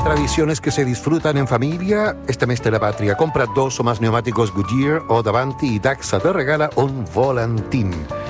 tradiciones que se disfrutan en familia. Este mes de la patria, compra 2 o más neumáticos Goodyear o Davanti y Daxa te regala un volantín.